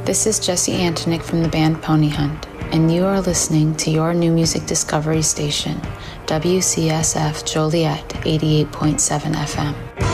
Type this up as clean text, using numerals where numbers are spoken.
This is Jessie Antonick from the band Pony Hunt, and you are listening to your new music discovery station, WCSF Joliet 88.7 FM.